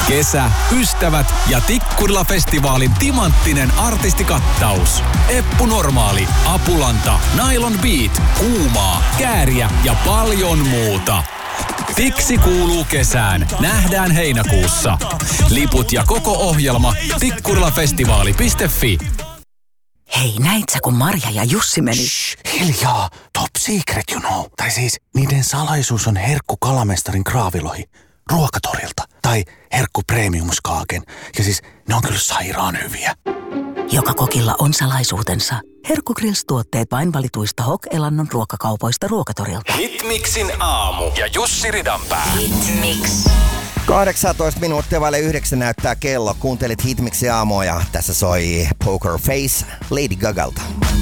Kesä, ystävät ja Tikkurila-festivaalin timanttinen artistikattaus. Eppu Normaali, Apulanta, Nylon Beat, Kuumaa, Kääriä ja paljon muuta. Tiksi kuuluu kesään. Nähdään heinäkuussa. Liput ja koko ohjelma tikkurilafestivaali.fi. Hei, näit sä kun Marja ja Jussi meni? Shh, hiljaa. Top secret, you know. Tai siis, niiden salaisuus on herkku kalamestarin kraavilohi. Ruokatorilta. Tai herkku premiumskaaken. Ja siis, ne on kyllä sairaan hyviä. Joka kokilla on salaisuutensa. Herkku Grills-tuotteet vain valituista Hok-elannon ruokakaupoista Ruokatorilta. Hitmixin aamu ja Jussi Ridanpää. Hitmix. 18 minuuttia vaille 9 näyttää kello. Kuuntelit Hitmixin aamua ja tässä soi Poker Face Lady Gagalta.